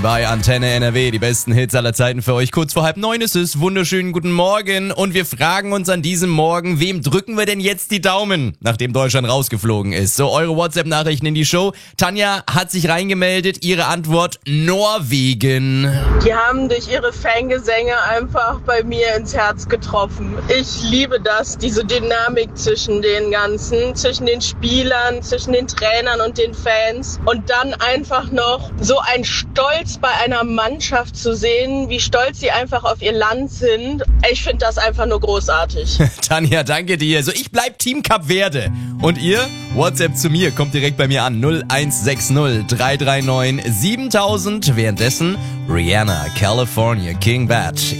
Bei Antenne NRW, die besten Hits aller Zeiten für euch. Kurz vor 8:30 ist es. Wunderschönen guten Morgen. Und wir fragen uns an diesem Morgen, wem drücken wir denn jetzt die Daumen, nachdem Deutschland rausgeflogen ist? So, eure WhatsApp-Nachrichten in die Show. Tanja hat sich reingemeldet. Ihre Antwort: Norwegen. Die haben durch ihre Fangesänge einfach bei mir ins Herz getroffen. Ich liebe das, diese Dynamik zwischen den ganzen, zwischen den Spielern, zwischen den Trainern und den Fans. Und dann einfach noch so ein Stolz bei einer Mannschaft zu sehen, wie stolz sie einfach auf ihr Land sind. Ich finde das einfach nur großartig. Tanja, danke dir. So, ich bleib Team Kap Verde. Und ihr? WhatsApp zu mir, kommt direkt bei mir an. 0160 339 7000. Währenddessen Rihanna, California, King Bad.